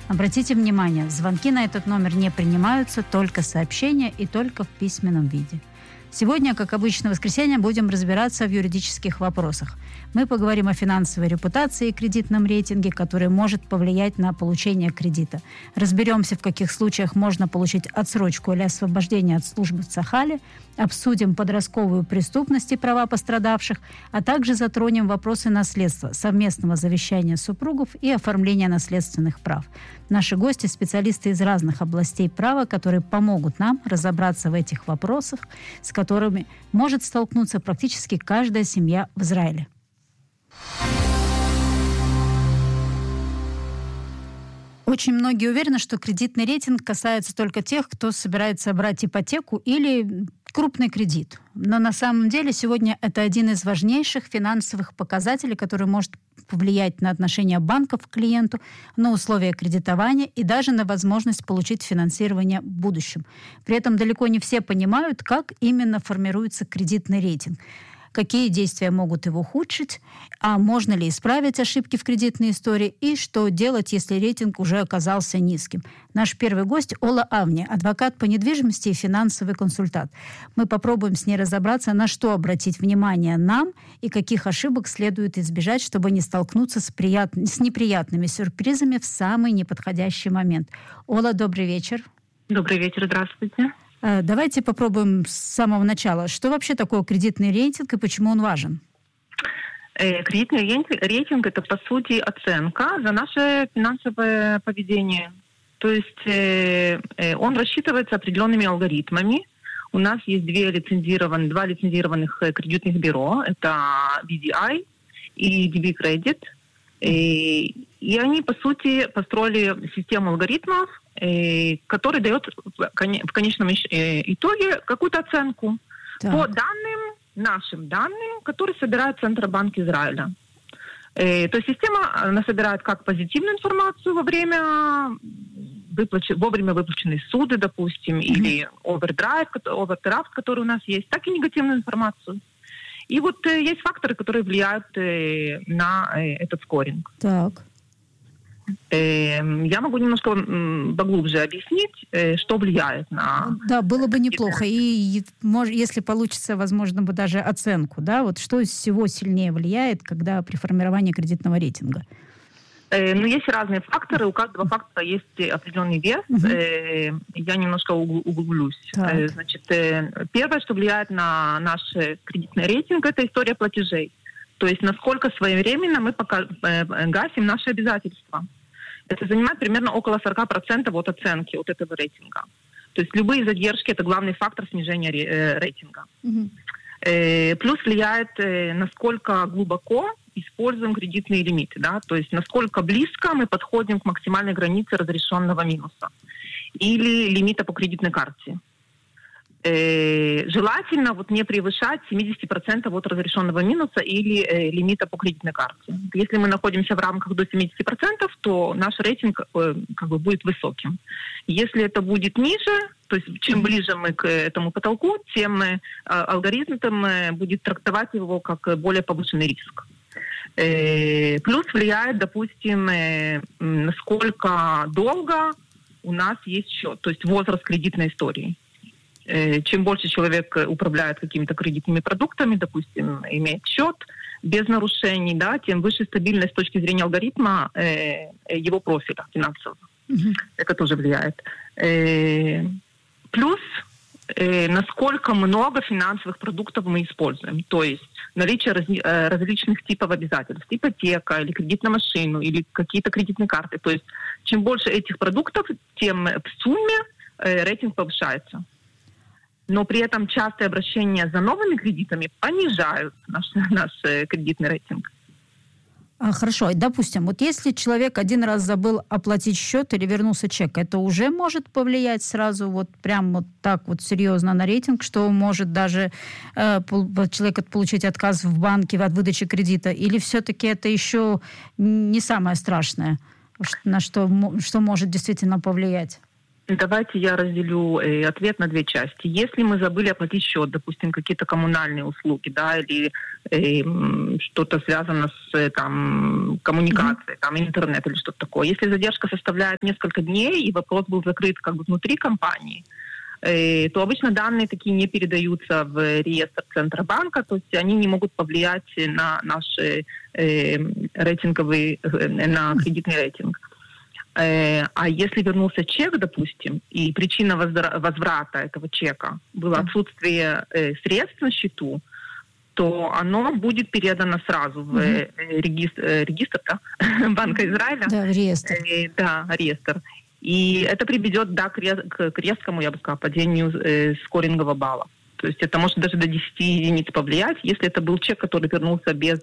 Обратите внимание, звонки на этот номер не принимаются, только сообщения и только в письменном виде. Сегодня, как обычно, в воскресенье будем разбираться в юридических вопросах. Мы поговорим о финансовой репутации и кредитном рейтинге, который может повлиять на получение кредита. Разберемся, в каких случаях можно получить отсрочку или освобождение от службы в Цахале, обсудим подростковую преступность и права пострадавших, а также затронем вопросы наследства, совместного завещания супругов и оформления наследственных прав. Наши гости – специалисты из разных областей права, которые помогут нам разобраться в этих вопросах, с которыми может столкнуться практически каждая семья в Израиле. Очень многие уверены, что кредитный рейтинг касается только тех, кто собирается брать ипотеку или крупный кредит. Но на самом деле сегодня это один из важнейших финансовых показателей, который может повлиять на отношение банков к клиенту, на условия кредитования и даже на возможность получить финансирование в будущем. При этом далеко не все понимают, как именно формируется кредитный рейтинг. Какие действия могут его ухудшить, а можно ли исправить ошибки в кредитной истории и что делать, если рейтинг уже оказался низким. Наш первый гость Ола Авни, адвокат по недвижимости и финансовый консультант. Мы попробуем с ней разобраться, на что обратить внимание нам и каких ошибок следует избежать, чтобы не столкнуться с неприятными сюрпризами в самый неподходящий момент. Ола, добрый вечер. Добрый вечер, здравствуйте. Давайте попробуем с самого начала. Что вообще такое кредитный рейтинг и почему он важен? Кредитный рейтинг – это, по сути, оценка за наше финансовое поведение. То есть он рассчитывается определенными алгоритмами. У нас есть два лицензированных кредитных бюро. Это BDI и DB Credit. И они, по сути, построили систему алгоритмов, который дает в конечном итоге какую-то оценку по нашим данным, которые собирает Центробанк Израиля. То есть система, она собирает как позитивную информацию вовремя выплаченной суды, допустим, или овердрафт, который у нас есть, так и негативную информацию. И вот есть факторы, которые влияют на этот скоринг. Так. Я могу немножко поглубже объяснить, что влияет на... Да, было бы неплохо. И если получится, возможно, бы даже оценку, да, вот что из всего сильнее влияет, когда при формировании кредитного рейтинга? Ну, есть разные факторы, у каждого фактора есть определенный вес. Я немножко углублюсь. Значит, первое, что влияет на наш кредитный рейтинг, это история платежей. То есть насколько своевременно мы гасим наши обязательства. Это занимает примерно около 40% от оценки от этого рейтинга. То есть любые задержки – это главный фактор снижения рейтинга. Плюс влияет, насколько глубоко используем кредитные лимиты. Да? То есть насколько близко мы подходим к максимальной границе разрешенного минуса или лимита по кредитной карте. Желательно не превышать 70% от разрешенного минуса или лимита по кредитной карте. Если мы находимся в рамках до 70%, то наш рейтинг будет высоким. Если это будет ниже, то есть чем ближе мы к этому потолку, тем алгоритм будет трактовать его как более повышенный риск. Плюс влияет, допустим, насколько долго у нас есть счет, то есть возраст кредитной истории. Чем больше человек управляет какими-то кредитными продуктами, допустим, имеет счет без нарушений, да, тем выше стабильность с точки зрения алгоритма его профиля финансового. Это тоже влияет. Плюс насколько много финансовых продуктов мы используем. То есть наличие различных типов обязательств. Ипотека или кредит на машину, или какие-то кредитные карты. То есть чем больше этих продуктов, тем в сумме рейтинг повышается. Но при этом частые обращения за новыми кредитами понижают наш кредитный рейтинг. Хорошо. Допустим, вот если человек один раз забыл оплатить счет или вернулся чек, это уже может повлиять сразу так серьезно на рейтинг, что может даже человек получить отказ в банке от выдачи кредита? Или все-таки это еще не самое страшное, на что может действительно повлиять? Давайте я разделю ответ на две части. Если мы забыли оплатить счет, допустим, какие-то коммунальные услуги, да, или что-то связано с коммуникацией, интернет или что-то такое. Если задержка составляет несколько дней и вопрос был закрыт как бы внутри компании, то обычно данные такие не передаются в реестр Центробанка, то есть они не могут повлиять на наш рейтинговый, на кредитный рейтинг. А если вернулся чек, допустим, и причина возврата этого чека было отсутствие средств на счету, то оно будет передано сразу в регистр Банка Израиля. Да, в реестр. Реестр. И это приведет, к резкому, я бы сказала, падению скорингового балла. То есть это может даже до 10 единиц повлиять, если это был чек, который вернулся без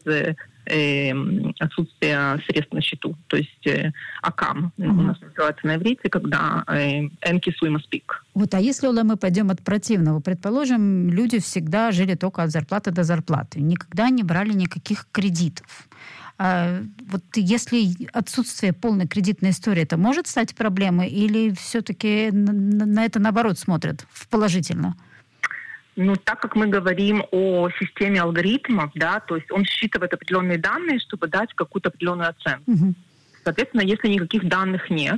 отсутствия средств на счету. То есть АКАМ у нас называется на иврите, когда «энки суйма спик». Вот, а если мы пойдем от противного? Предположим, люди всегда жили только от зарплаты до зарплаты, никогда не брали никаких кредитов. Вот если отсутствие полной кредитной истории, это может стать проблемой или все-таки на это наоборот смотрят положительно? Так как мы говорим о системе алгоритмов, да, то есть он считывает определенные данные, чтобы дать какую-то определенную оценку. Соответственно, если никаких данных нет,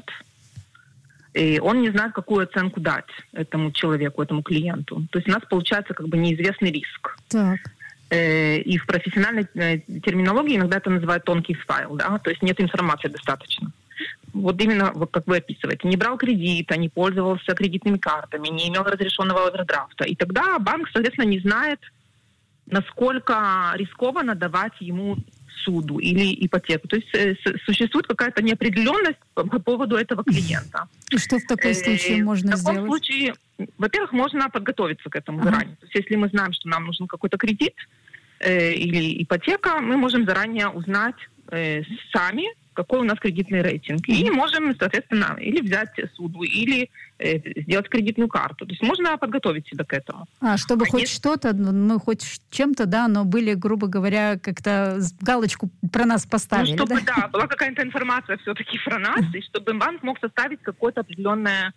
он не знает, какую оценку дать этому человеку, этому клиенту. То есть у нас получается как бы неизвестный риск. Так. И в профессиональной терминологии иногда это называют тонкий файл, да, то есть нет информации достаточно. Вот именно, как вы описываете, не брал кредита, не пользовался кредитными картами, не имел разрешенного овердрафта. И тогда банк, соответственно, не знает, насколько рискованно давать ему суду или ипотеку. То есть существует какая-то неопределенность по поводу этого клиента. И что в таком случае можно сделать? В таком случае, во-первых, можно подготовиться к этому заранее. То есть если мы знаем, что нам нужен какой-то кредит или ипотека, мы можем заранее узнать сами, какой у нас кредитный рейтинг. И можем, соответственно, или взять суду, или сделать кредитную карту. То есть можно подготовить себя к этому. Чтобы хоть что-то, мы хоть чем-то, да, но были, грубо говоря, как-то галочку про нас поставили. Чтобы, была какая-то информация все-таки про нас, и чтобы банк мог составить какое-то определенное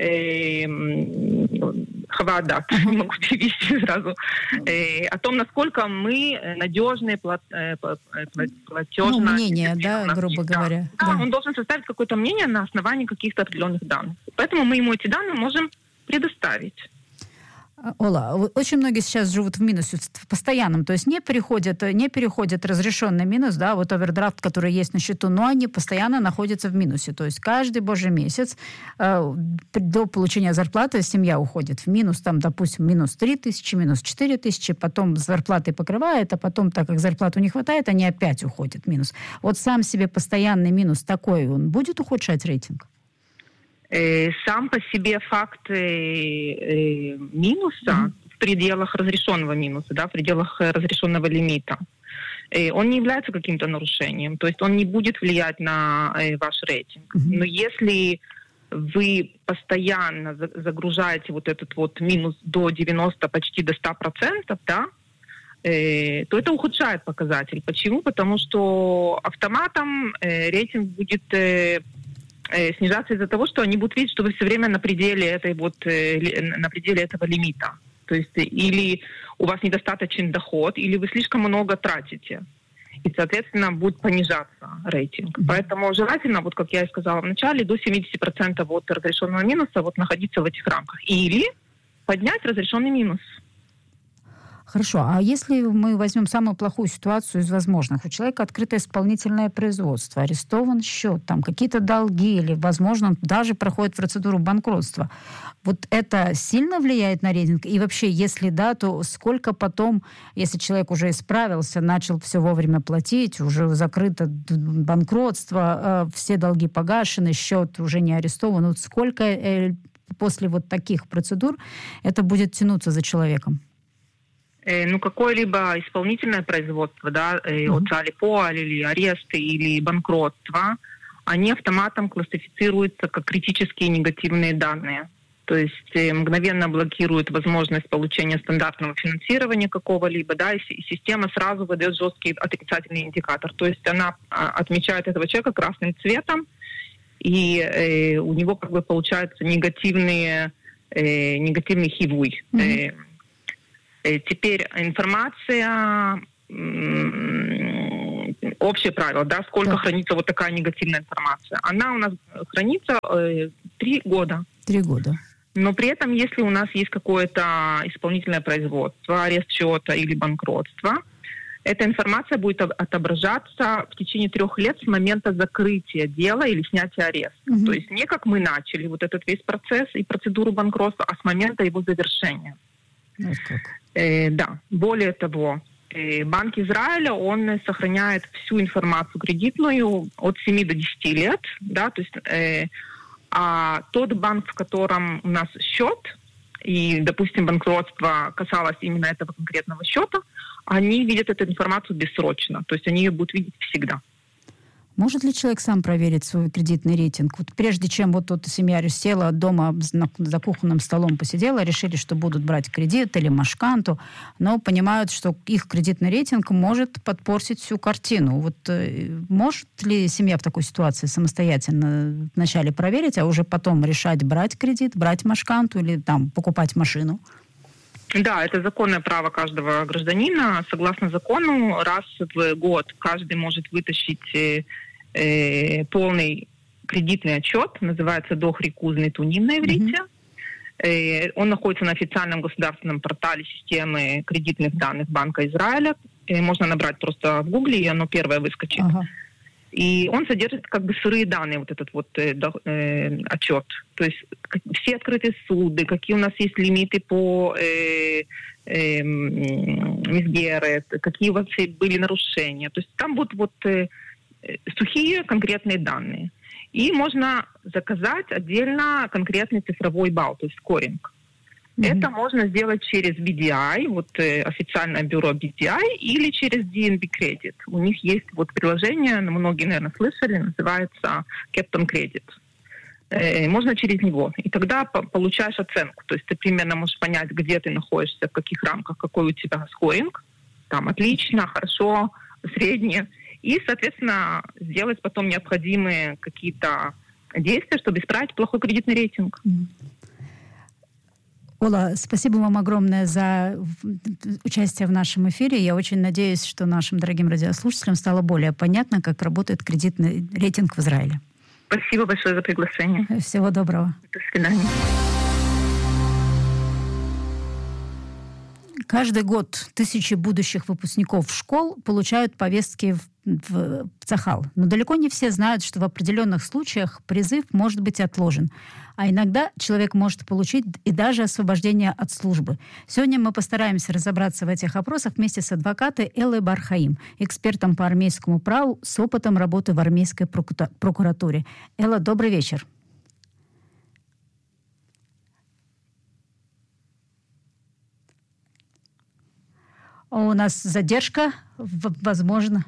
хавада, не могу перевести сразу, о том, насколько мы надежные, платежные. Мнение, грубо говоря. Да, он должен составить какое-то мнение на основании каких-то определенных данных. Поэтому мы ему эти данные можем предоставить. Ола, очень многие сейчас живут в минусе в постоянном, то есть не переходят разрешенный минус, да, вот овердрафт, который есть на счету, но они постоянно находятся в минусе. То есть каждый божий месяц до получения зарплаты семья уходит в минус, там, допустим, минус 3 тысячи, минус 4 тысячи, потом зарплаты покрывает, а потом, так как зарплату не хватает, они опять уходят в минус. Вот сам себе постоянный минус такой, он будет ухудшать рейтинг? Сам по себе факт минуса в пределах разрешенного минуса, да, в пределах разрешенного лимита, он не является каким-то нарушением. То есть он не будет влиять на ваш рейтинг. Но если вы постоянно загружаете вот этот вот минус до 90, почти до 100%, да, то это ухудшает показатель. Почему? Потому что автоматом рейтинг будет снижаться из-за того, что они будут видеть, что вы все время на пределе этого лимита. То есть или у вас недостаточен доход, или вы слишком много тратите. И, соответственно, будет понижаться рейтинг. Поэтому желательно, вот как я и сказала в начале, до 70% от разрешенного минуса находиться в этих рамках. Или поднять разрешенный минус. Хорошо, а если мы возьмем самую плохую ситуацию из возможных? У человека открыто исполнительное производство, арестован счет, там какие-то долги, или, возможно, он даже проходит процедуру банкротства. Вот это сильно влияет на рейтинг? И вообще, если да, то сколько потом, если человек уже исправился, начал все вовремя платить, уже закрыто банкротство, все долги погашены, счет уже не арестован, вот сколько после вот таких процедур это будет тянуться за человеком? Какое-либо исполнительное производство, да, оцалипоаль или аресты, или банкротство, они автоматом классифицируются как критические негативные данные. То есть мгновенно блокируют возможность получения стандартного финансирования какого-либо, да, и система сразу выдает жесткий отрицательный индикатор. То есть она отмечает этого человека красным цветом и у него как бы получается негативный хивуй. Теперь информация, общее правило, да, сколько хранится вот такая негативная информация. Она у нас хранится 3 года. 3 года. Но при этом, если у нас есть какое-то исполнительное производство, арест счета или банкротство, эта информация будет отображаться в течение 3 лет с момента закрытия дела или снятия ареста. То есть не как мы начали вот этот весь процесс и процедуру банкротства, а с момента его завершения. Да. Более того, Банк Израиля, он сохраняет всю информацию кредитную от 7 до 10 лет, да, то есть а тот банк, в котором у нас счет, и, допустим, банкротство касалось именно этого конкретного счета, они видят эту информацию бессрочно, то есть они ее будут видеть всегда. Может ли человек сам проверить свой кредитный рейтинг? Вот прежде чем вот тут семья села дома за кухонным столом посидела, решили, что будут брать кредит или машканту, но понимают, что их кредитный рейтинг может подпортить всю картину. Вот может ли семья в такой ситуации самостоятельно вначале проверить, а уже потом решать, брать кредит, брать машканту или там покупать машину? Да, это законное право каждого гражданина. Согласно закону, раз в год каждый может вытащить полный кредитный отчет, называется «Дох рикузный туним» на иврите. Он находится на официальном государственном портале системы кредитных данных Банка Израиля. Можно набрать просто в Гугле, и оно первое выскочит. И он содержит как бы сырые данные, вот этот вот отчет. То есть все открытые суды, какие у нас есть лимиты по мизгеры, какие вообще были нарушения. То есть там будут вот сухие конкретные данные. И можно заказать отдельно конкретный цифровой балл, то есть скоринг. Это можно сделать через BDI, вот официальное бюро BDI, или через DNB Credit. У них есть вот приложение, многие, наверное, слышали, называется Captain Credit. Можно через него. И тогда получаешь оценку. То есть ты примерно можешь понять, где ты находишься, в каких рамках, какой у тебя скоринг. Там отлично, хорошо, среднее. И, соответственно, сделать потом необходимые какие-то действия, чтобы исправить плохой кредитный рейтинг. Ола, спасибо вам огромное за участие в нашем эфире. Я очень надеюсь, что нашим дорогим радиослушателям стало более понятно, как работает кредитный рейтинг в Израиле. Спасибо большое за приглашение. Всего доброго. До свидания. Каждый год тысячи будущих выпускников школ получают повестки в Цахал. Но далеко не все знают, что в определенных случаях призыв может быть отложен. А иногда человек может получить и даже освобождение от службы. Сегодня мы постараемся разобраться в этих вопросах вместе с адвокатой Эллой Бар-Хаим, экспертом по армейскому праву с опытом работы в армейской прокуратуре. Элла, добрый вечер. У нас задержка, возможно.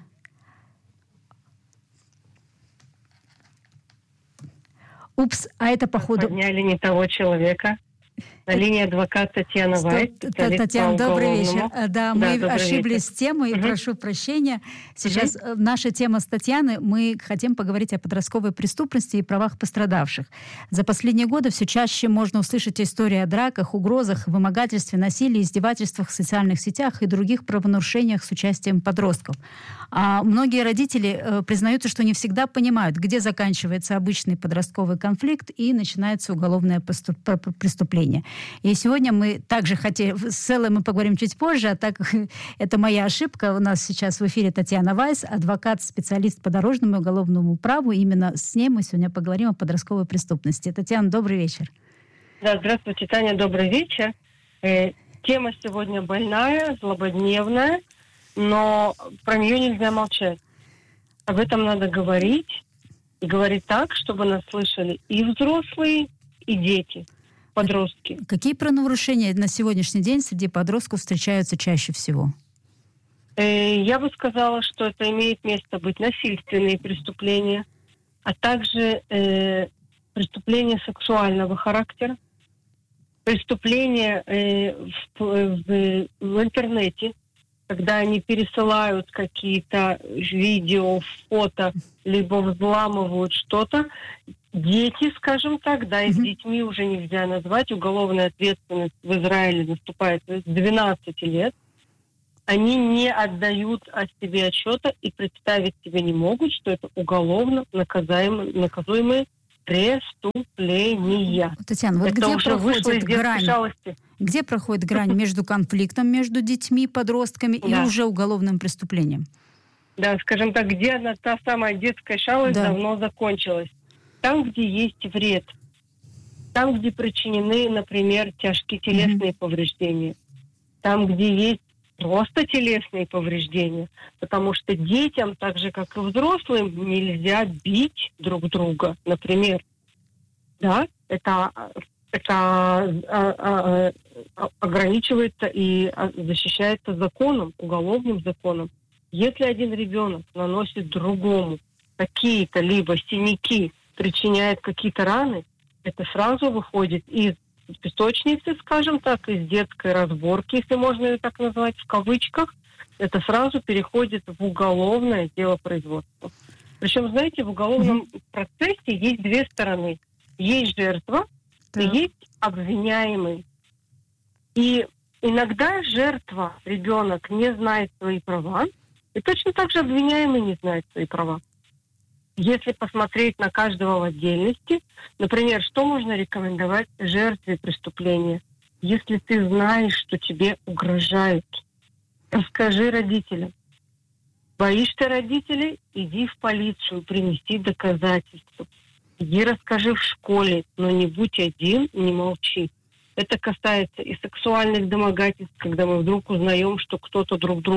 Упс, а это походу... Подняли не того человека. На линии адвокат Татьяна Вайс. Татьяна, добрый вечер. Да, мы ошиблись с темой, прошу прощения. Сейчас наша тема с Татьяной. Мы хотим поговорить о подростковой преступности и правах пострадавших. За последние годы все чаще можно услышать истории о драках, угрозах, вымогательстве, насилии, издевательствах в социальных сетях и других правонарушениях с участием подростков. А многие родители признаются, что не всегда понимают, где заканчивается обычный подростковый конфликт и начинается уголовное преступление. И сегодня мы также хотели... С Эллой мы поговорим чуть позже, а так это моя ошибка. У нас сейчас в эфире Татьяна Вайс, адвокат, специалист по дорожному и уголовному праву. И именно с ней мы сегодня поговорим о подростковой преступности. Татьяна, добрый вечер. Да, здравствуйте, Таня, добрый вечер. Тема сегодня больная, злободневная, но про нее нельзя молчать. Об этом надо говорить, и говорить так, чтобы нас слышали и взрослые, и дети, подростки. Какие правонарушения на сегодняшний день среди подростков встречаются чаще всего? Я бы сказала, что это имеет место быть насильственные преступления, а также преступления сексуального характера, преступления в интернете, когда они пересылают какие-то видео, фото, либо взламывают что-то, дети, скажем так, да, их детьми уже нельзя назвать, уголовная ответственность в Израиле наступает с 12 лет, они не отдают о себе отчета и представить себе не могут, что это уголовно наказуемые преступления. Татьяна, вот это где уже проходит грань? Шалости. Где проходит грань между конфликтом между детьми, подростками и уже уголовным преступлением? Да, скажем так, где та самая детская шалость давно закончилась. Там, где есть вред. Там, где причинены, например, тяжкие телесные повреждения. Там, где есть просто телесные повреждения. Потому что детям, так же, как и взрослым, нельзя бить друг друга. Например, да, это ограничивается и защищается законом, уголовным законом. Если один ребенок наносит другому какие-то либо синяки, причиняет какие-то раны, это сразу выходит из песочницы, скажем так, из детской разборки, если можно ее так назвать, в кавычках, это сразу переходит в уголовное дело производства. Причем, знаете, в уголовном процессе есть две стороны. Есть жертва и есть обвиняемый. И иногда жертва, ребенок, не знает свои права, и точно так же обвиняемый не знает свои права. Если посмотреть на каждого в отдельности, например, что можно рекомендовать жертве преступления? Если ты знаешь, что тебе угрожают, расскажи родителям. Боишься родителей? Иди в полицию, принеси доказательства. Иди расскажи в школе, но не будь один, не молчи. Это касается и сексуальных домогательств, когда мы вдруг узнаем, что кто-то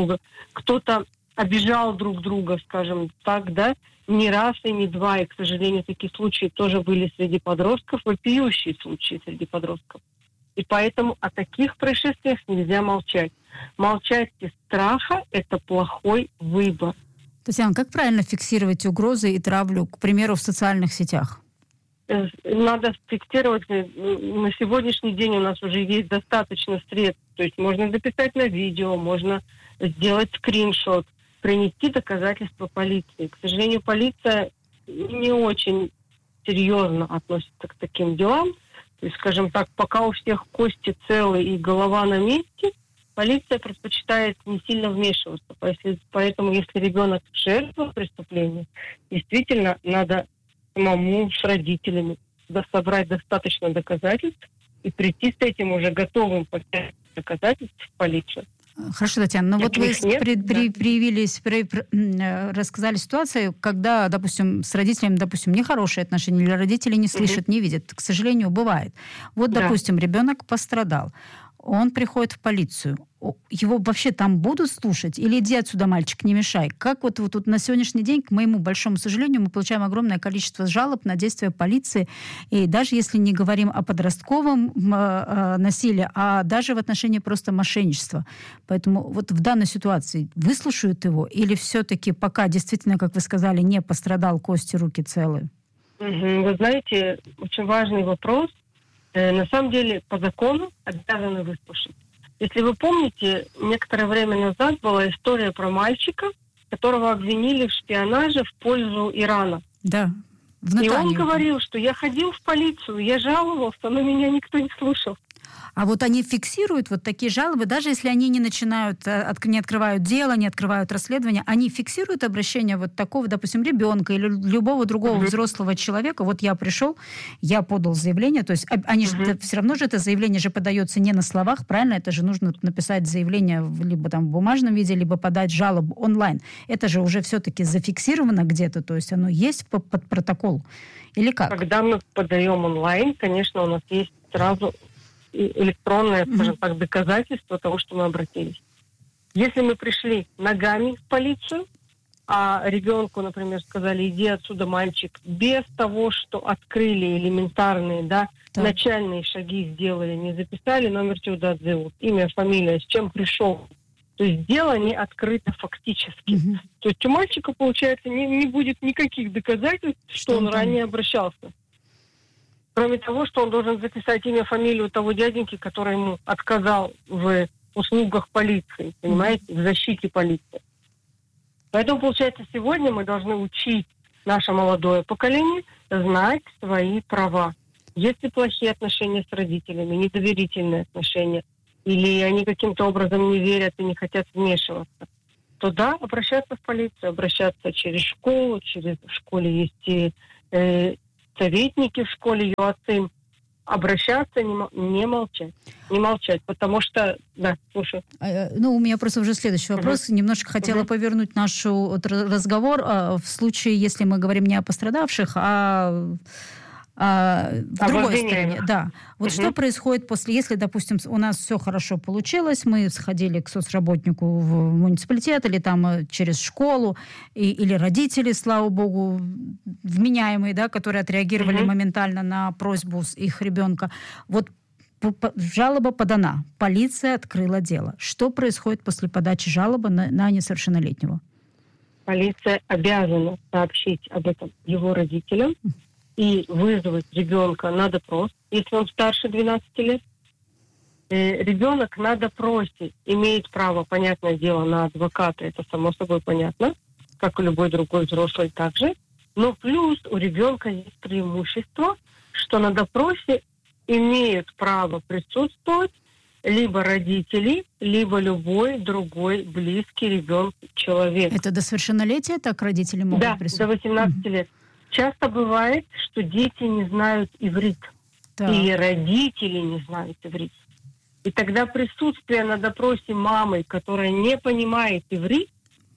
обижал друг друга, скажем так, да, не раз и не два, и, к сожалению, такие случаи тоже были среди подростков, вопиющие случаи среди подростков. И поэтому о таких происшествиях нельзя молчать. Молчать из страха – это плохой выбор. Татьяна, как правильно фиксировать угрозы и травлю, к примеру, в социальных сетях? Надо фиксировать. На сегодняшний день у нас уже есть достаточно средств. То есть можно записать на видео, можно сделать скриншот, принести доказательства полиции. К сожалению, полиция не очень серьезно относится к таким делам. То есть, скажем так, пока у всех кости целы и голова на месте, полиция предпочитает не сильно вмешиваться. Поэтому, если ребенок жертва преступления, действительно надо самому с родителями собрать достаточно доказательств и прийти с этим уже готовым доказательств в полицию. Хорошо, Татьяна, но вот вы рассказали ситуацию, когда, допустим, с родителями, допустим, нехорошие отношения, или родители не слышат, не видят. К сожалению, бывает. Вот, допустим, ребенок пострадал. Он приходит в полицию. Его вообще там будут слушать? Или иди отсюда, мальчик, не мешай? Как вот на сегодняшний день, к моему большому сожалению, мы получаем огромное количество жалоб на действия полиции. И даже если не говорим о подростковом насилии, а даже в отношении просто мошенничества. Поэтому вот в данной ситуации выслушают его? Или все-таки пока действительно, как вы сказали, не пострадал, кости, руки целы? Вы знаете, очень важный вопрос. На самом деле, по закону обязаны выслушать. Если вы помните, некоторое время назад была история про мальчика, которого обвинили в шпионаже в пользу Ирана. Да. И он говорил, что я ходил в полицию, я жаловался, но меня никто не слушал. А вот они фиксируют вот такие жалобы, даже если они не начинают, не открывают дело, не открывают расследование, они фиксируют обращение вот такого, допустим, ребенка или любого другого взрослого человека. Вот я пришел, я подал заявление, то есть они же все равно же это заявление же подается не на словах, правильно? Это же нужно написать заявление либо там в бумажном виде, либо подать жалобу онлайн. Это же уже все-таки зафиксировано где-то, то есть оно есть под протокол или как? Когда мы подаем онлайн, конечно, у нас есть сразу электронное, скажем так, доказательство того, что мы обратились. Если мы пришли ногами в полицию, а ребенку, например, сказали, иди отсюда, мальчик, без того, что открыли элементарные, начальные шаги сделали, не записали номер Тиудадзеут, имя, фамилия, с чем пришел. То есть дело не открыто фактически. То есть у мальчика, получается, не будет никаких доказательств, что он ранее обращался. Кроме того, что он должен записать имя, фамилию того дяденьки, который ему отказал в услугах полиции, понимаете, в защите полиции. Поэтому, получается, сегодня мы должны учить наше молодое поколение знать свои права. Если плохие отношения с родителями, недоверительные отношения, или они каким-то образом не верят и не хотят вмешиваться, то да, обращаться в полицию, обращаться через школу, в школе есть и советники в школе, ЮАЦИМ, обращаться, не молчать, потому что, да, слушай. У меня просто уже следующий вопрос. Немножко хотела повернуть наш разговор в случае, если мы говорим не о пострадавших, а в другой стране. Да. Вот что происходит если, допустим, у нас все хорошо получилось, мы сходили к соцработнику в муниципалитет или там через школу, или родители, слава богу, вменяемые, да, которые отреагировали моментально на просьбу их ребенка. Вот жалоба подана, полиция открыла дело. Что происходит после подачи жалобы на несовершеннолетнего? Полиция обязана сообщить об этом его родителям и вызвать ребенка на допрос, если он старше 12 лет. Ребенок на допросе имеет право, понятное дело, на адвоката, это само собой понятно, как и любой другой взрослый также. Но плюс у ребенка есть преимущество, что на допросе имеют право присутствовать либо родители, либо любой другой близкий ребенку человек. Это до совершеннолетия так родители могут присутствовать? Да, до 18 лет. Часто бывает, что дети не знают иврит. Так. Или родители не знают иврит. И тогда присутствие на допросе мамы, которая не понимает иврит,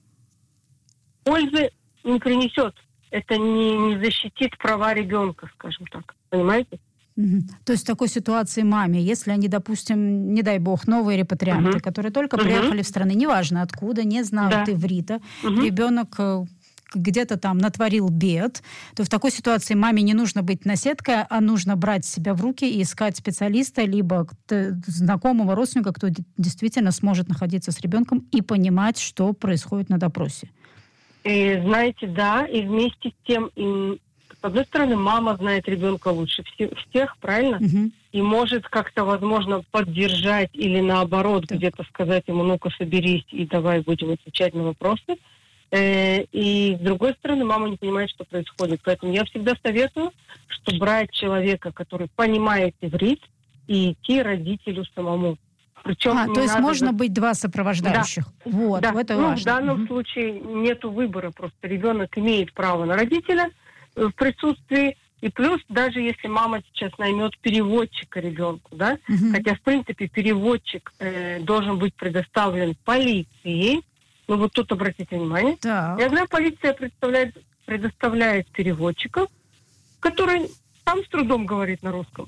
пользы не принесет. Это не защитит права ребенка, скажем так. Понимаете? То есть в такой ситуации маме, если они, допустим, не дай бог, новые репатрианты, которые только приехали в страну, неважно откуда, не знают иврита, ребенок где-то там натворил бед, то в такой ситуации маме не нужно быть наседкой, а нужно брать себя в руки и искать специалиста, либо знакомого родственника, кто действительно сможет находиться с ребенком и понимать, что происходит на допросе. И, знаете, да, и вместе с тем, с одной стороны, мама знает ребенка лучше всех, правильно? И может как-то, возможно, поддержать или наоборот где-то сказать ему: ну-ка, соберись и давай будем отвечать на вопросы. И с другой стороны, мама не понимает, что происходит. Поэтому я всегда советую, что брать человека, который понимает иврит, и идти родителю самому. Причем то есть можно быть два сопровождающих. Да. Вот, да. это важно. В данном случае нету выбора, просто ребенок имеет право на родителя в присутствии. И плюс, даже если мама сейчас наймет переводчика ребенку, да, хотя, в принципе, переводчик должен быть предоставлен полиции. Ну вот тут обратите внимание. Так. Иногда полиция предоставляет переводчиков, который сам с трудом говорит на русском.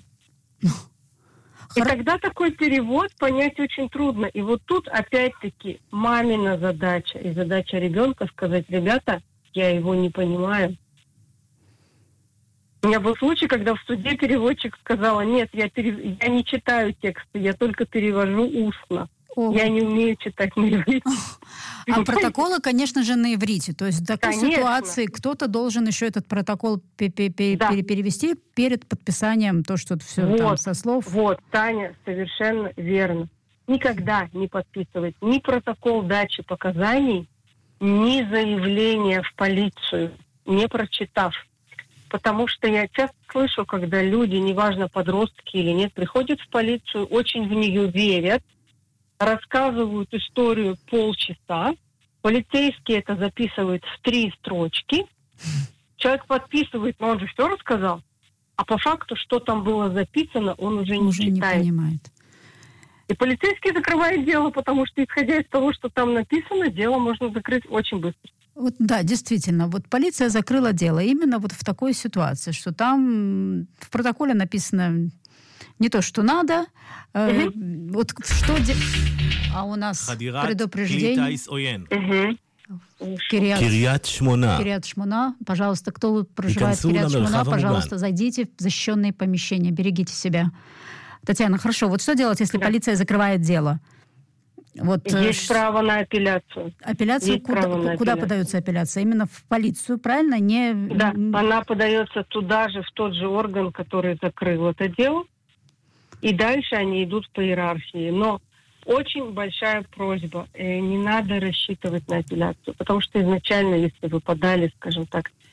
И тогда такой перевод понять очень трудно. И вот тут опять-таки мамина задача и задача ребенка сказать: ребята, я его не понимаю. У меня был случай, когда в суде переводчик сказала: нет, я не читаю тексты, я только перевожу устно. Я не умею читать на иврите. А протоколы, конечно же, на иврите. То есть в такой ситуации кто-то должен еще этот протокол перевести перед подписанием, то, что все там со слов. Вот, Таня, совершенно верно. Никогда не подписывать ни протокол дачи показаний, ни заявление в полицию, не прочитав. Потому что я часто слышу, когда люди, неважно, подростки или нет, приходят в полицию, очень в нее верят, рассказывают историю полчаса, полицейский это записывает в 3 строчки, человек подписывает, но он же все рассказал, а по факту, что там было записано, он уже не читает. Не понимает. И полицейский закрывает дело, потому что, исходя из того, что там написано, дело можно закрыть очень быстро. Вот, да, действительно, вот полиция закрыла дело именно вот в такой ситуации, что там в протоколе написано не то, что надо. Вот что... А у нас предупреждение. Кирьят Шмона. Кирьят Шмона. Пожалуйста, кто проживает в Кирьят Шмона, пожалуйста, зайдите в защищенные помещения, берегите себя. Татьяна, хорошо. Вот что делать, если полиция закрывает дело? Вот, есть право на апелляцию. Апелляцию куда подается апелляция? Именно в полицию, правильно? Да, она подается туда же, в тот же орган, который закрыл это дело. И дальше они идут по иерархии. Но очень большая просьба. Не надо рассчитывать на апелляцию. Потому что изначально, если вы подали, скажем так,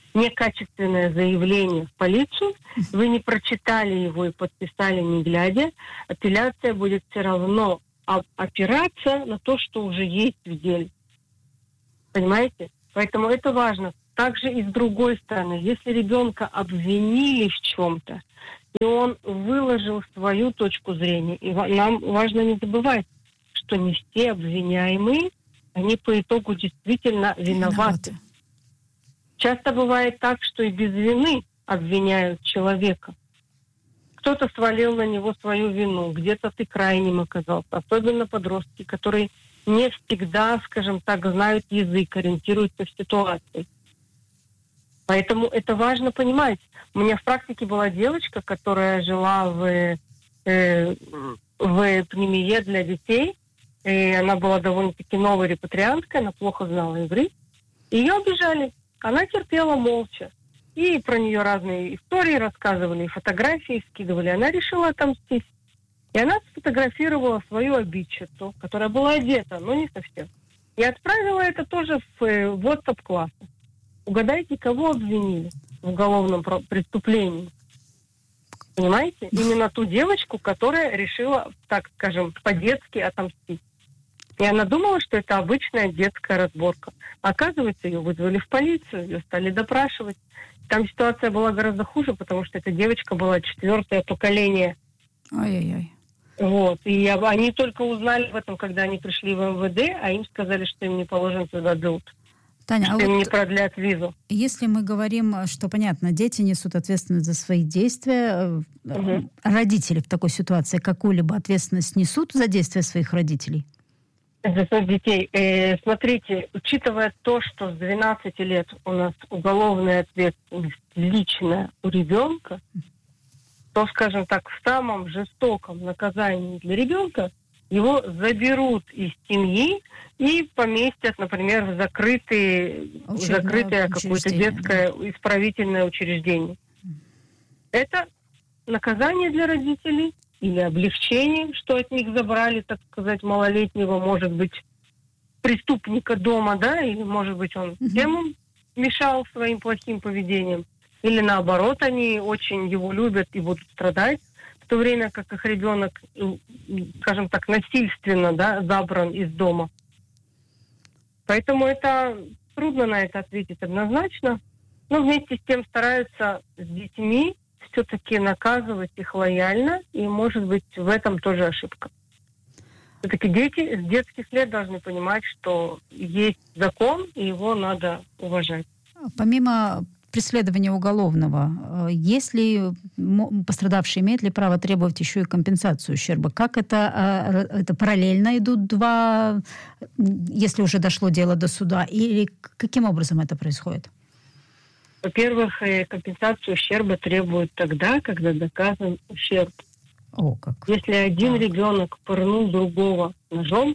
некачественное заявление в полицию, вы не прочитали его и подписали не глядя, апелляция будет все равно опираться на то, что уже есть в деле. Понимаете? Поэтому это важно. Также и с другой стороны, если ребенка обвинили в чем-то, и он выложил свою точку зрения, и нам важно не забывать, что не все обвиняемые, они по итогу действительно виноваты. Часто бывает так, что и без вины обвиняют человека. Кто-то свалил на него свою вину, где-то ты крайним оказался. Особенно подростки, которые не всегда, скажем так, знают язык, ориентируются в ситуации. Поэтому это важно понимать. У меня в практике была девочка, которая жила в Пнемие для детей. И она была довольно-таки новой репатрианткой, она плохо знала иврит. Ее обижали. Она терпела молча. И про нее разные истории рассказывали, и фотографии скидывали. Она решила отомстить. И она сфотографировала свою обидчицу, которая была одета, но не совсем. И отправила это тоже в WhatsApp-класс. Угадайте, кого обвинили в уголовном преступлении? Понимаете? Именно ту девочку, которая решила, так скажем, по-детски отомстить. И она думала, что это обычная детская разборка. Оказывается, ее вызвали в полицию, ее стали допрашивать. Там ситуация была гораздо хуже, потому что эта девочка была 4-е поколение. Ой-ой-ой. Вот. И они только узнали об этом, когда они пришли в МВД, а им сказали, что им не положен туда ДУТ. Таня, что им не продлят визу. Если мы говорим, что, понятно, дети несут ответственность за свои действия, родители в такой ситуации какую-либо ответственность несут за действия своих родителей? За своих детей. Смотрите, учитывая то, что с 12 лет у нас уголовная ответственность личная у ребенка, то, скажем так, в самом жестоком наказании для ребенка его заберут из семьи и поместят, например, в закрытое какое-то детское исправительное учреждение. Это наказание для родителей или облегчение, что от них забрали, так сказать, малолетнего, может быть, преступника дома, да, или, может быть, он всем мешал своим плохим поведением, или наоборот, они очень его любят и будут страдать, в то время как их ребенок, скажем так, насильственно, да, забран из дома. Поэтому это трудно на это ответить однозначно, но вместе с тем стараются с детьми все-таки наказывать их лояльно, и, может быть, в этом тоже ошибка. Все-таки дети с детских лет должны понимать, что есть закон, и его надо уважать. Помимо преследования уголовного, если пострадавший имеет ли право требовать еще и компенсацию ущерба? Как это параллельно идут два, если уже дошло дело до суда, или каким образом это происходит? Во-первых, компенсацию ущерба требуют тогда, когда доказан ущерб. О, как. Если один ребенок пырнул другого ножом,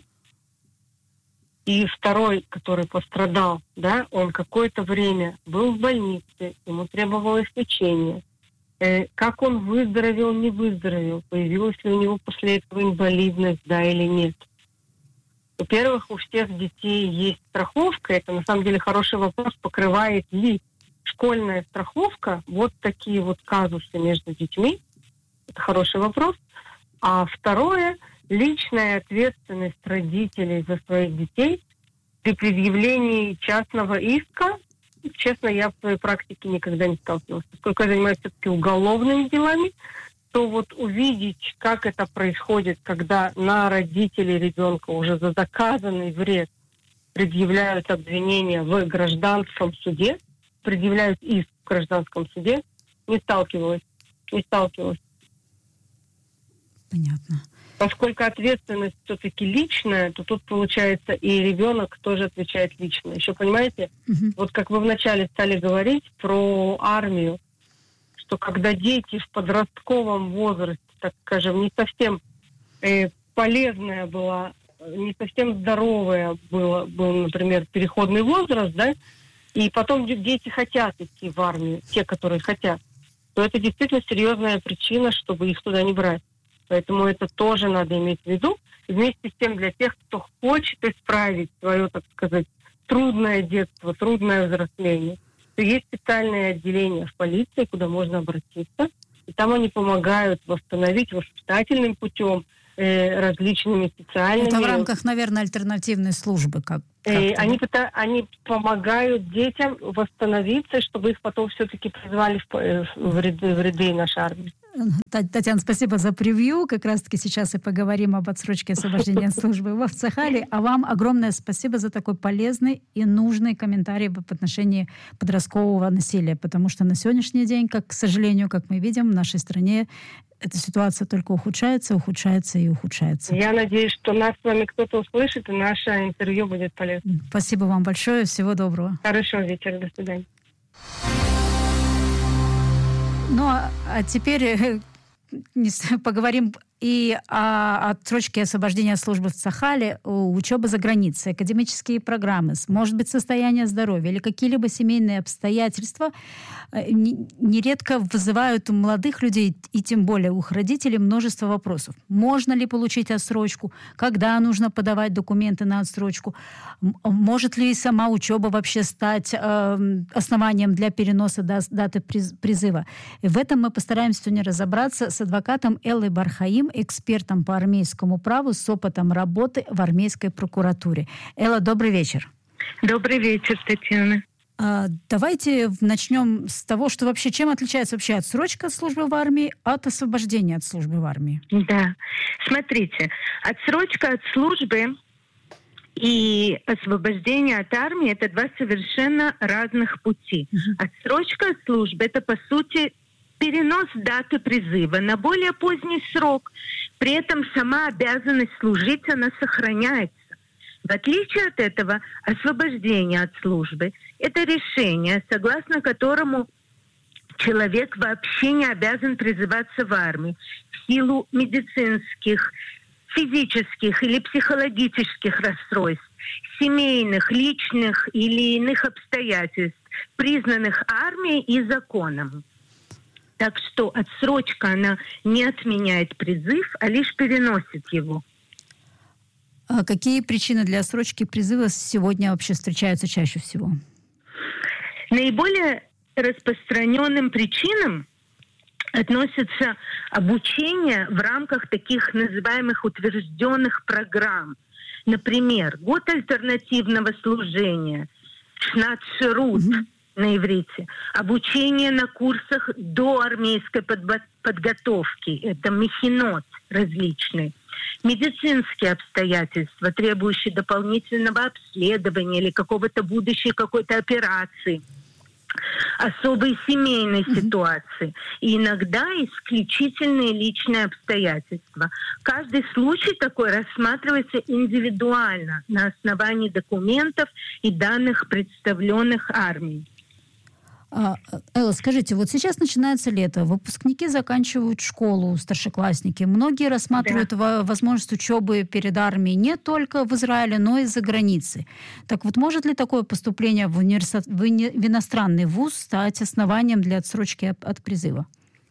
и второй, который пострадал, да, он какое-то время был в больнице, ему требовалось лечение. Как он выздоровел, не выздоровел, появилась ли у него после этого инвалидность, да или нет. Во-первых, у всех детей есть страховка. Это на самом деле хороший вопрос, покрывает ли школьная страховка вот такие вот казусы между детьми. Это хороший вопрос. А второе, личная ответственность родителей за своих детей при предъявлении частного иска. Честно, я в своей практике никогда не сталкивалась. Поскольку я занимаюсь все-таки уголовными делами, то вот увидеть, как это происходит, когда на родителей ребенка уже за доказанный вред предъявляют обвинения в гражданском суде, предъявляют иск в гражданском суде, не сталкивалась. Понятно. Поскольку ответственность все-таки личная, то тут, получается, и ребенок тоже отвечает лично. Еще, понимаете, вот как вы вначале стали говорить про армию, что когда дети в подростковом возрасте, так скажем, не совсем полезная была, не совсем здоровая был, например, переходный возраст, да, и потом дети хотят идти в армию, те, которые хотят, то это действительно серьезная причина, чтобы их туда не брать. Поэтому это тоже надо иметь в виду. И вместе с тем для тех, кто хочет исправить свое, так сказать, трудное детство, трудное взросление, есть специальные отделения в полиции, куда можно обратиться. И там они помогают восстановить воспитательным путем, различными специальными... Это в рамках, наверное, альтернативной службы. Они помогают детям восстановиться, чтобы их потом все-таки призвали в ряды нашей армии. Татьяна, спасибо за превью. Как раз-таки сейчас и поговорим об отсрочке освобождения от службы в Сахале. А вам огромное спасибо за такой полезный и нужный комментарий в отношении подросткового насилия. Потому что на сегодняшний день, к сожалению, как мы видим, в нашей стране эта ситуация только ухудшается и ухудшается. Я надеюсь, что нас с вами кто-то услышит, и наше интервью будет полезным. Спасибо вам большое. Всего доброго. Хорошего вечера. До свидания. Ну, а теперь поговорим и о отсрочке освобождения от службы в Сахале, учеба за границей, академические программы, может быть, состояние здоровья или какие-либо семейные обстоятельства нередко вызывают у молодых людей, и тем более у их родителей, множество вопросов. Можно ли получить отсрочку? Когда нужно подавать документы на отсрочку? Может ли сама учеба вообще стать основанием для переноса даты призыва? И в этом мы постараемся сегодня разобраться с адвокатом Эллой Бархаим, экспертом по армейскому праву с опытом работы в армейской прокуратуре. Элла, добрый вечер. Добрый вечер, Татьяна. Давайте начнем с того, что вообще чем отличается вообще отсрочка от службы в армии от освобождения от службы в армии? Да, смотрите, отсрочка от службы и освобождение от армии — это два совершенно разных пути. Отсрочка от службы — это, по сути, перенос даты призыва на более поздний срок. При этом сама обязанность служить, она сохраняется. В отличие от этого, освобождение от службы — это решение, согласно которому человек вообще не обязан призываться в армию в силу медицинских, физических или психологических расстройств, семейных, личных или иных обстоятельств, признанных армией и законом. Так что отсрочка, она не отменяет призыв, а лишь переносит его. А какие причины для отсрочки призыва сегодня вообще встречаются чаще всего? Наиболее распространенным причинам относится обучение в рамках таких называемых утвержденных программ. Например, год альтернативного служения, шнат ширут на иврите, обучение на курсах до армейской подготовки, это мехинот различные, медицинские обстоятельства, требующие дополнительного обследования или какого-то будущей какой-то операции, особые семейные ситуации и иногда исключительные личные обстоятельства. Каждый случай такой рассматривается индивидуально на основании документов и данных, представленных армией. Элла, скажите, вот сейчас начинается лето, выпускники заканчивают школу, старшеклассники. Многие рассматривают возможность учебы перед армией не только в Израиле, но и за границей. Так вот, может ли такое поступление в иностранный вуз стать основанием для отсрочки от призыва?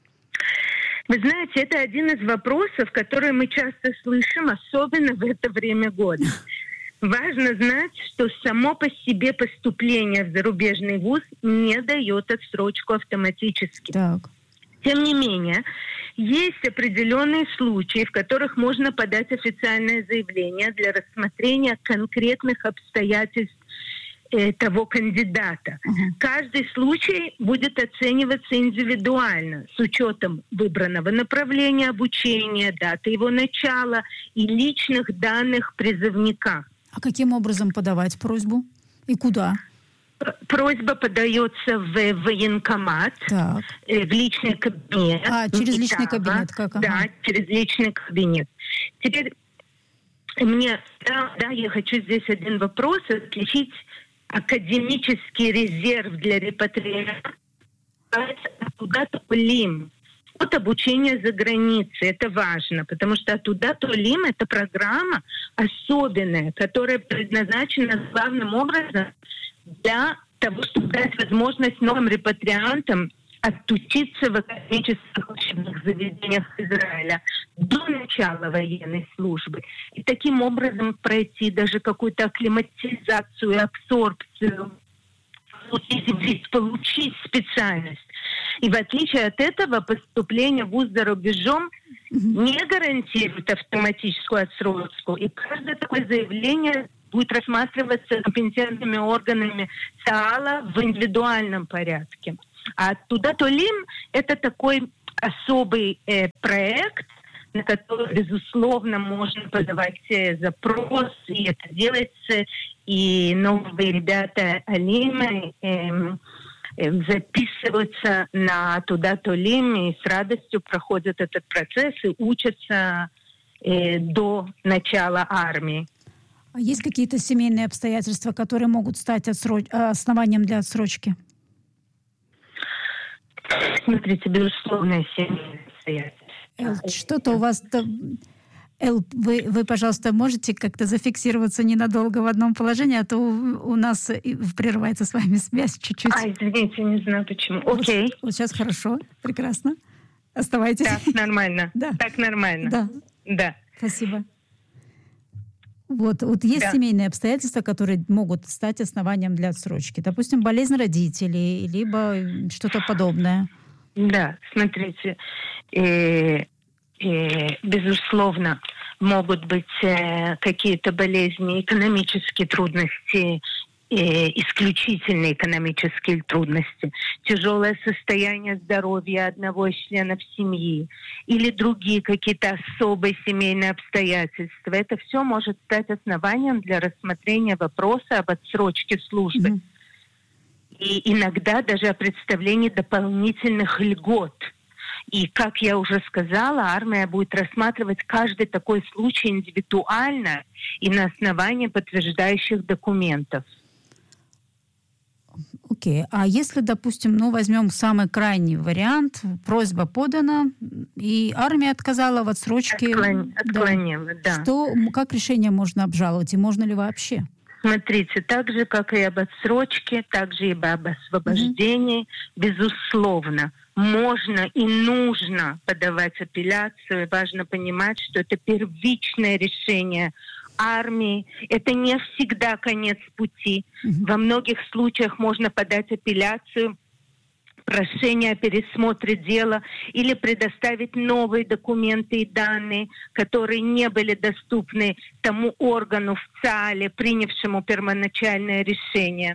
Вы знаете, это один из вопросов, которые мы часто слышим, особенно в это время года. Важно знать, что само по себе поступление в зарубежный вуз не дает отсрочку автоматически. Так. Тем не менее, есть определенные случаи, в которых можно подать официальное заявление для рассмотрения конкретных обстоятельств того кандидата. Каждый случай будет оцениваться индивидуально с учетом выбранного направления обучения, даты его начала и личных данных призывника. А каким образом подавать просьбу? И куда? Просьба подается в военкомат, в личный кабинет. Через личный кабинет? Как? Да, через личный кабинет. Теперь я хочу здесь один вопрос отличить. Академический резерв для репатриации куда-то полим. От обучения за границей. Это важно, потому что оттуда Толим — это программа особенная, которая предназначена главным образом для того, чтобы дать возможность новым репатриантам отучиться в академических учебных заведениях Израиля до начала военной службы. И таким образом пройти даже какую-то акклиматизацию и абсорбцию в учить иврит, получить специальность. И в отличие от этого, поступление в вуз за рубежом не гарантирует автоматическую отсрочку. И каждое такое заявление будет рассматриваться компетентными органами ЦААЛа в индивидуальном порядке. А Тудат Олим — это такой особый проект, на который, безусловно, можно подавать запрос, и это делается, и новые ребята Олимы записываются на Тудат Олим и с радостью проходят этот процесс и учатся до начала армии. А есть какие-то семейные обстоятельства, которые могут стать основанием для отсрочки? Смотрите, безусловно, семейные обстоятельства. Что-то у вас... Вы, пожалуйста, можете как-то зафиксироваться ненадолго в одном положении, а то у нас прерывается с вами связь чуть-чуть. Извините, не знаю почему. Окей. Вот сейчас хорошо, прекрасно. Оставайтесь. Так, нормально. Да. Так нормально. Да. Спасибо. Вот есть семейные обстоятельства, которые могут стать основанием для отсрочки. Допустим, болезнь родителей, либо что-то подобное. Да, смотрите, безусловно, могут быть какие-то болезни, экономические трудности, исключительные экономические трудности, тяжелое состояние здоровья одного из членов семьи или другие какие-то особые семейные обстоятельства. Это все может стать основанием для рассмотрения вопроса об отсрочке службы. И иногда даже о представлении дополнительных льгот. И, как я уже сказала, армия будет рассматривать каждый такой случай индивидуально и на основании подтверждающих документов. Окей. А если, допустим, возьмем самый крайний вариант, просьба подана, и армия отказала в отсрочке. Отклонила, да. Как решение можно обжаловать, и можно ли вообще? Смотрите, так же, как и об отсрочке, так же и об освобождении, безусловно, можно и нужно подавать апелляцию. Важно понимать, что это первичное решение армии. Это не всегда конец пути. Во многих случаях можно подать апелляцию, прошение о пересмотре дела или предоставить новые документы и данные, которые не были доступны тому органу в ЦААЛе, принявшему первоначальное решение.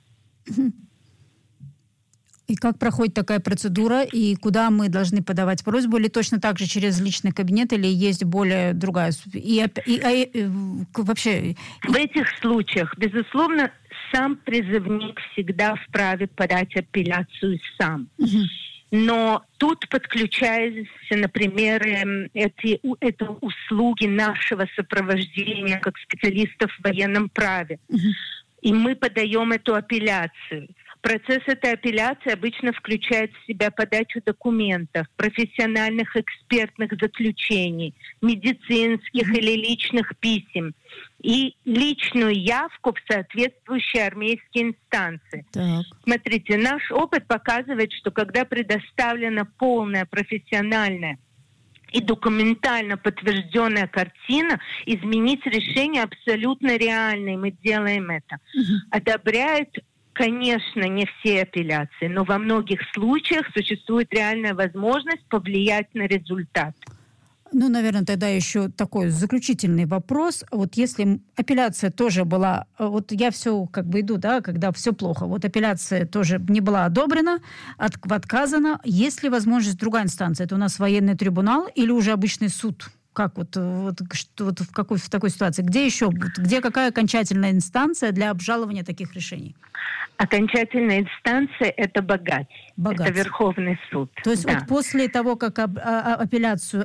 И как проходит такая процедура, и куда мы должны подавать просьбу, или точно так же через личный кабинет, или есть более другая... Вообще... В этих случаях, безусловно, сам призывник всегда вправе подать апелляцию сам. Но тут подключаются, например, это услуги нашего сопровождения как специалистов в военном праве. И мы подаем эту апелляцию. Процесс этой апелляции обычно включает в себя подачу документов, профессиональных экспертных заключений, медицинских или личных писем и личную явку в соответствующие армейские инстанции. Так. Смотрите, наш опыт показывает, что когда предоставлена полная профессиональная и документально подтвержденная картина, изменить решение абсолютно реально, и мы делаем это. Одобряют, конечно, не все апелляции, но во многих случаях существует реальная возможность повлиять на результат. Наверное, тогда еще такой заключительный вопрос. Вот если апелляция тоже была... я все иду, когда все плохо. апелляция тоже не была одобрена, отказана. Есть ли возможность другая инстанция? Это у нас военный трибунал или уже обычный суд? Как в такой ситуации? Где еще? Где какая окончательная инстанция для обжалования таких решений? Окончательная инстанция — это Багац. Это Верховный суд. То есть после того, как апелляцию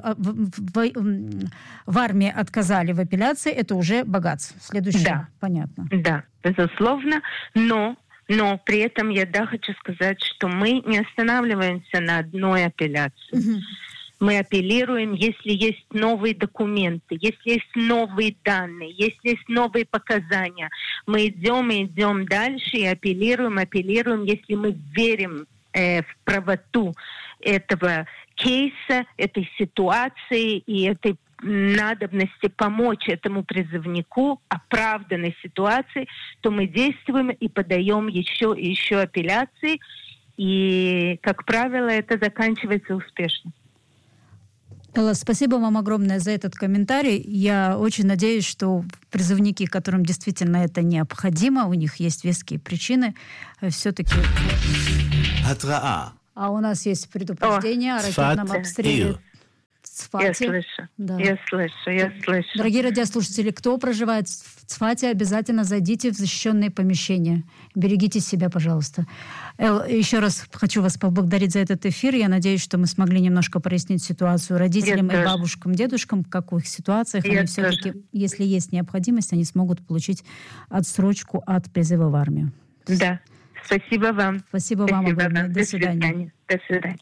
в армии отказали в апелляции, это уже Багац. Следующий. Да. Понятно. Да, безусловно. Но при этом я хочу сказать, что мы не останавливаемся на одной апелляции. Мы апеллируем, если есть новые документы, если есть новые данные, если есть новые показания. Мы идем дальше и апеллируем, если мы верим в правоту этого кейса, этой ситуации и этой надобности помочь этому призывнику, оправданной ситуации, то мы действуем и подаем еще и еще апелляции. И, как правило, это заканчивается успешно. Элла, спасибо вам огромное за этот комментарий. Я очень надеюсь, что призывники, которым действительно это необходимо, у них есть веские причины, все-таки... А у нас есть предупреждение о ракетном обстреле Цфате. Я слышу, да. я слышу. Дорогие радиослушатели, кто проживает в Цфате, обязательно зайдите в защищенные помещения. Берегите себя, пожалуйста. Эл, еще раз хочу вас поблагодарить за этот эфир. Я надеюсь, что мы смогли немножко прояснить ситуацию родителям и бабушкам, дедушкам, в каких ситуациях они все-таки, если есть необходимость, они смогут получить отсрочку от призыва в армию. Да. Спасибо вам. Спасибо вам огромное. До свидания. До свидания.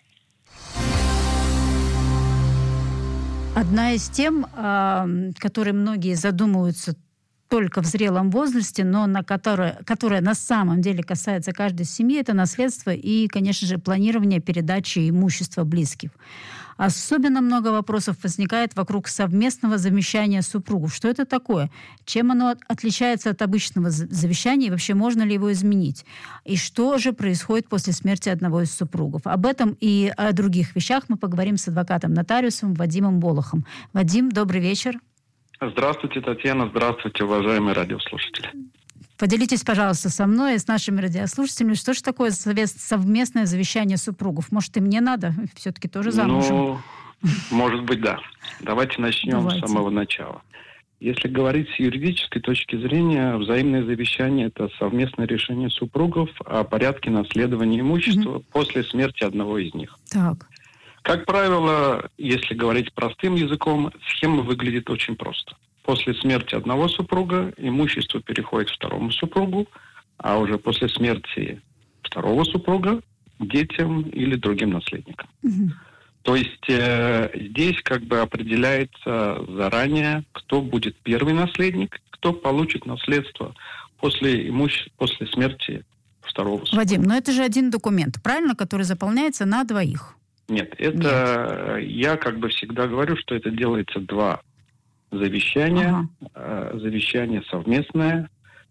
Одна из тем, которые многие задумываются только в зрелом возрасте, но которая на самом деле касается каждой семьи, это наследство и, конечно же, планирование передачи имущества близких. Особенно много вопросов возникает вокруг совместного завещания супругов. Что это такое? Чем оно отличается от обычного завещания? И вообще, можно ли его изменить? И что же происходит после смерти одного из супругов? Об этом и о других вещах мы поговорим с адвокатом-нотариусом Вадимом Болохом. Вадим, добрый вечер. Здравствуйте, Татьяна. Здравствуйте, уважаемые радиослушатели. Поделитесь, пожалуйста, со мной и с нашими радиослушателями, что же такое совместное завещание супругов? Может, и мне надо? Все-таки тоже замужем. Может быть, да. Давайте начнем с самого начала. Если говорить с юридической точки зрения, взаимное завещание – это совместное решение супругов о порядке наследования имущества после смерти одного из них. Так. Как правило, если говорить простым языком, схема выглядит очень просто. После смерти одного супруга имущество переходит второму супругу, а уже после смерти второго супруга детям или другим наследникам. То есть здесь как бы определяется заранее, кто будет первый наследник, кто получит наследство после смерти второго супруга. Вадим, но это же один документ, правильно, который заполняется на двоих? Нет, это я как бы всегда говорю, что это делается два завещания. Завещание совместное.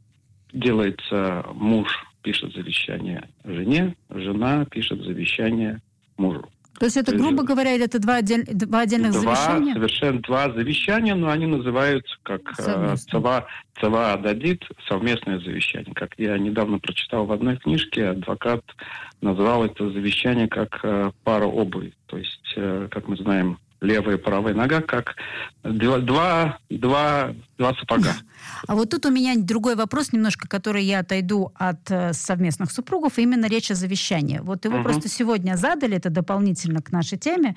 Делается муж пишет завещание жене, жена пишет завещание мужу. То есть это, грубо говоря, это два отдельных завещания? Совершенно два завещания, но они называются как «Цава Ададит», совместное завещание. Как я недавно прочитал в одной книжке, адвокат назвал это завещание как пара обуви. То есть, как мы знаем, левая и правая нога, как два сапога. А вот тут у меня другой вопрос немножко, который я отойду от совместных супругов, именно речь о завещании. Вот его просто сегодня задали, это дополнительно к нашей теме.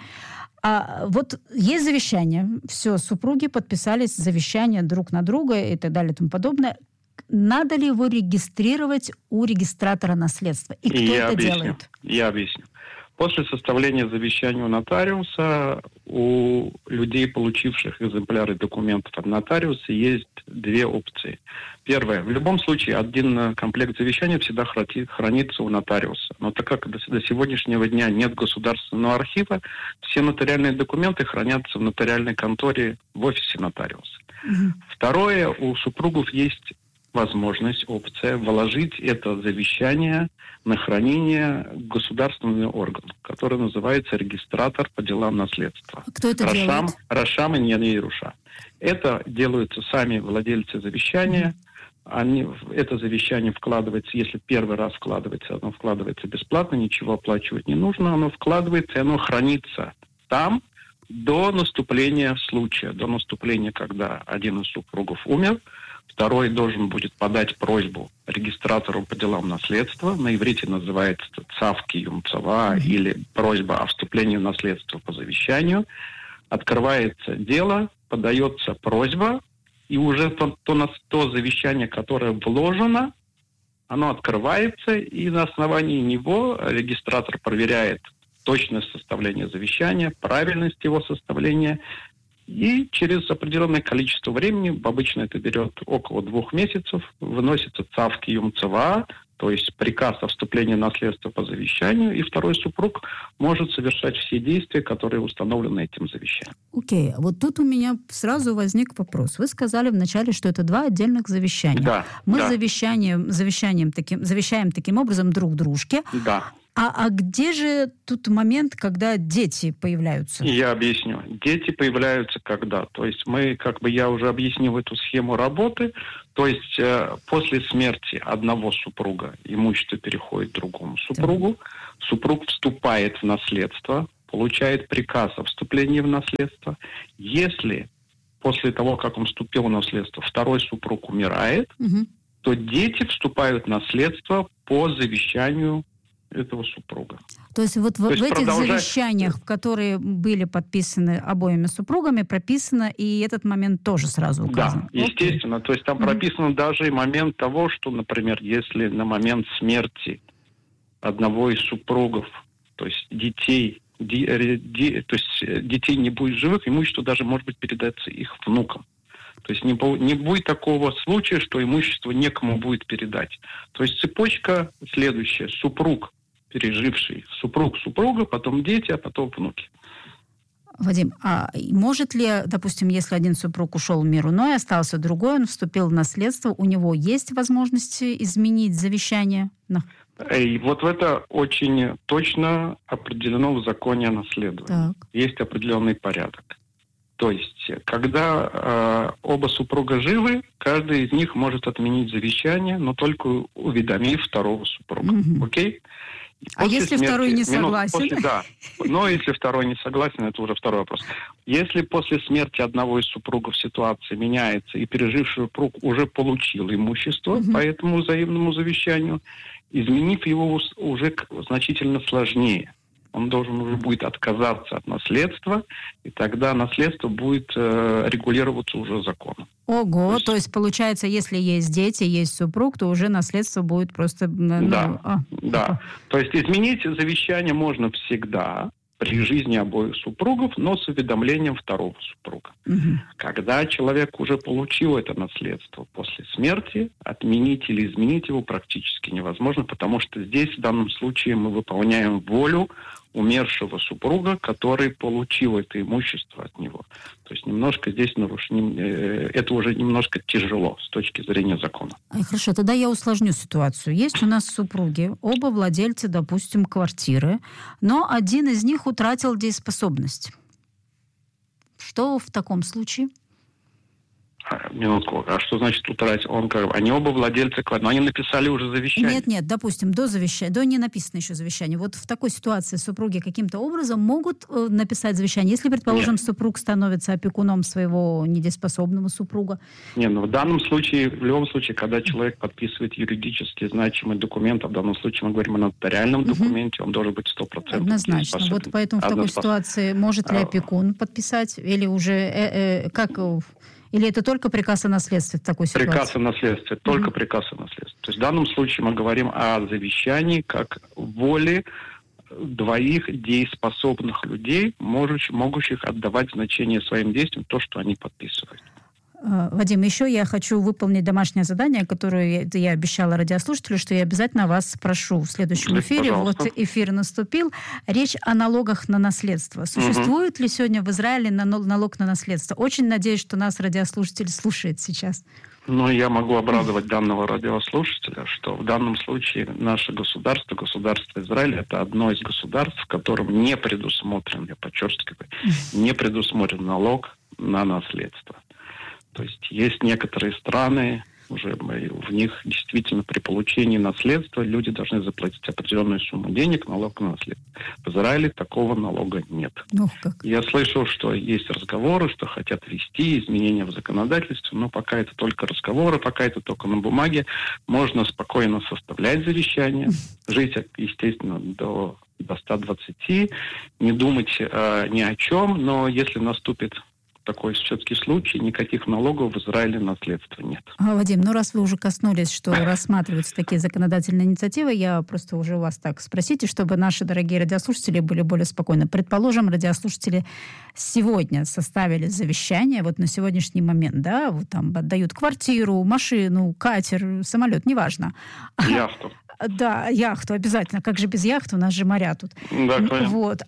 Вот есть завещание, все, супруги подписались завещание друг на друга и так далее и тому подобное. Надо ли его регистрировать у регистратора наследства? И кто это делает? Я объясню. После составления завещания у нотариуса, у людей, получивших экземпляры документов от нотариуса, есть две опции. Первое. В любом случае, один комплект завещания всегда хранится у нотариуса. Но так как до сегодняшнего дня нет государственного архива, все нотариальные документы хранятся в нотариальной конторе в офисе нотариуса. Второе. У супругов есть возможность, опция, вложить это завещание на хранение государственного органа, который называется регистратор по делам наследства. Кто это делает? Рашам и Еруша. Это делаются сами владельцы завещания. Это завещание вкладывается, если первый раз вкладывается, оно вкладывается бесплатно, ничего оплачивать не нужно, оно вкладывается, и оно хранится там до наступления случая, до наступления, когда один из супругов умер. Второй должен будет подать просьбу регистратору по делам наследства. На иврите называется цавки юмцава или просьба о вступлении в наследство по завещанию. Открывается дело, подается просьба, и уже то завещание, которое вложено, оно открывается, и на основании него регистратор проверяет точность составления завещания, правильность его составления. И через определенное количество времени, обычно это берет около 2 месяцев, выносятся цавки юмцава, то есть приказ о вступлении в наследство по завещанию, и второй супруг может совершать все действия, которые установлены этим завещанием. Окей, вот тут у меня сразу возник вопрос. Вы сказали вначале, что это два отдельных завещания. Да. Мы завещаем таким образом друг дружке. Да. А где же тут момент, когда дети появляются? Я объясню. Дети появляются когда? То есть я уже объяснил эту схему работы. То есть после смерти одного супруга имущество переходит другому супругу. Супруг вступает в наследство, получает приказ о вступлении в наследство. Если после того, как он вступил в наследство, второй супруг умирает, то дети вступают в наследство по завещанию этого супруга. То есть вот в этих завещаниях, которые были подписаны обоими супругами, прописано, и этот момент тоже сразу указан. Да, естественно. То есть там прописано даже и момент того, что, например, если на момент смерти одного из супругов, то есть детей не будет живых, имущество даже может быть передаться их внукам. То есть не будет такого случая, что имущество некому будет передать. То есть цепочка следующая. Супруг, переживший, супруг супруга, потом дети, а потом внуки. Вадим, а может ли, допустим, если один супруг ушел в мир иной, остался другой, он вступил в наследство, у него есть возможность изменить завещание? И вот это очень точно определено в законе о наследовании. Есть определенный порядок. То есть, когда оба супруга живы, каждый из них может отменить завещание, но только уведомив второго супруга. Окей? А если второй не согласен? Но если второй не согласен, это уже второй вопрос. Если после смерти одного из супругов ситуация меняется, и переживший супруг уже получил имущество по этому взаимному завещанию, изменив его уже значительно сложнее. Он должен уже будет отказаться от наследства, и тогда наследство будет регулироваться уже законом. Ого, то есть получается, если есть дети, есть супруг, то уже наследство будет просто... Да. То есть изменить завещание можно всегда при жизни обоих супругов, но с уведомлением второго супруга. Когда человек уже получил это наследство после смерти, отменить или изменить его практически невозможно, потому что здесь в данном случае мы выполняем волю умершего супруга, который получил это имущество от него. То есть немножко здесь это уже немножко тяжело с точки зрения закона. Хорошо, тогда я усложню ситуацию. Есть у нас супруги, оба владельцы, допустим, квартиры, но один из них утратил дееспособность. Что в таком случае? Минутку. А что значит утратил? Они оба владельцы квартиры, но они написали уже завещание. Нет, допустим, до не написано еще завещание. Вот в такой ситуации супруги каким-то образом могут написать завещание, если, предположим, супруг становится опекуном своего недееспособного супруга. В данном случае, в любом случае, когда человек подписывает юридически значимый документ, а в данном случае мы говорим о нотариальном документе, он должен быть 100%. Однозначно. Вот поэтому в такой ситуации может ли опекун подписать, или уже или это только приказ о наследстве в такой ситуации? Приказ о наследстве, только приказ о наследстве. То есть в данном случае мы говорим о завещании как воле двоих дееспособных людей, могущих отдавать значение своим действиям то, что они подписывают. Вадим, еще я хочу выполнить домашнее задание, которое я обещала радиослушателю, что я обязательно вас спрошу в следующем эфире. Пожалуйста. Вот эфир наступил. Речь о налогах на наследство. Существует ли сегодня в Израиле налог на наследство? Очень надеюсь, что нас радиослушатель слушает сейчас. Я могу обрадовать данного радиослушателя, что в данном случае наше государство Израиль, это одно из государств, в котором не предусмотрен, я подчеркиваю, не предусмотрен налог на наследство. То есть некоторые страны, уже в них действительно при получении наследства люди должны заплатить определенную сумму денег, налог на наследство. В Израиле такого налога нет. Я слышал, что есть разговоры, что хотят ввести изменения в законодательстве, но пока это только разговоры, пока это только на бумаге. Можно спокойно составлять завещание, жить, естественно, до 120, не думать ни о чем, но если наступит такой все-таки случай, никаких налогов в Израиле наследства нет. Вадим, раз вы уже коснулись, что рассматриваются такие законодательные инициативы, я просто уже вас так спросите, чтобы наши дорогие радиослушатели были более спокойны. Предположим, радиослушатели сегодня составили завещание, вот на сегодняшний момент, там отдают квартиру, машину, катер, самолет, неважно. Яхту. Да, яхту обязательно. Как же без яхты? У нас же моря тут. Да, конечно. Вот.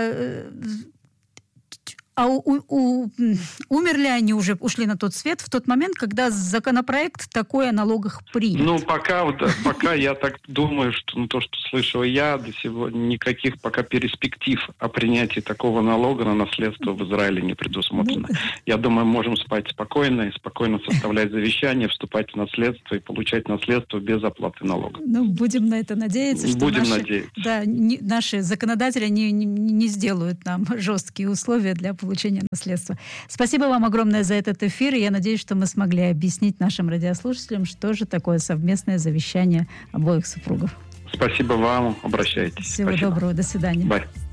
Умерли они уже, ушли на тот свет в тот момент, когда законопроект такой о налогах принят? Ну, пока я так думаю, что то, что слышал я, до сегодня никаких пока перспектив о принятии такого налога на наследство в Израиле не предусмотрено. Я думаю, можем спать спокойно и спокойно составлять завещание, вступать в наследство и получать наследство без оплаты налога. Ну, будем на это надеяться, что наши законодатели не сделают нам жесткие условия для получения наследства. Спасибо вам огромное за этот эфир. И я надеюсь, что мы смогли объяснить нашим радиослушателям, что же такое совместное завещание обоих супругов. Спасибо вам. Обращайтесь. Всего доброго. До свидания. Bye.